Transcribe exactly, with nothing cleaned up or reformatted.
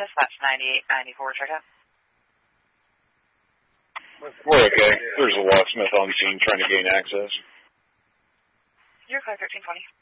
Dispatch ninety-eight ninety-four, check out. We're okay. There's a locksmith on scene trying to gain access. You're clear, thirteen twenty.